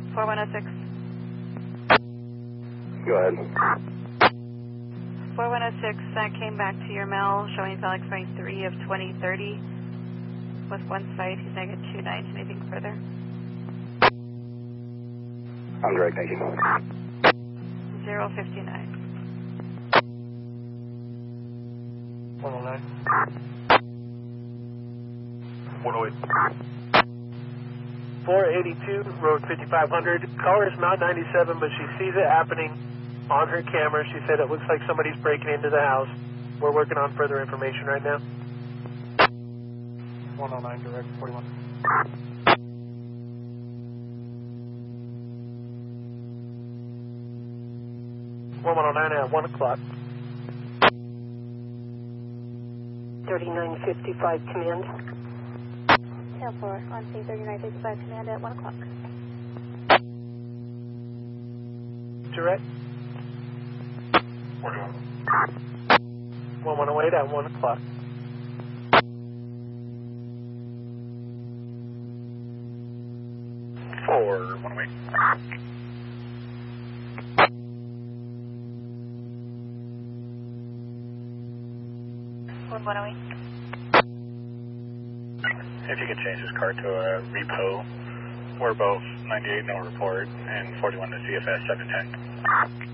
4106. Go ahead. 4106 came back to your mail showing Felix Bank 3 of 2030 with one site. He's negative 29. Anything further? I'm direct, thank you. 059. 109. 108. 482, road 5500. Caller is not 97, but she sees it happening on her camera. She said it looks like somebody's breaking into the house. We're working on further information right now. 109, direct 41. 109 at 1 o'clock. 3955 command. Tail 4 on scene 3955 command at 1 o'clock. Direct. 1108 at 1 o'clock. Four, 108. 108. If you could change this car to a repo, we're both 98, no report, and 41 to CFS 710.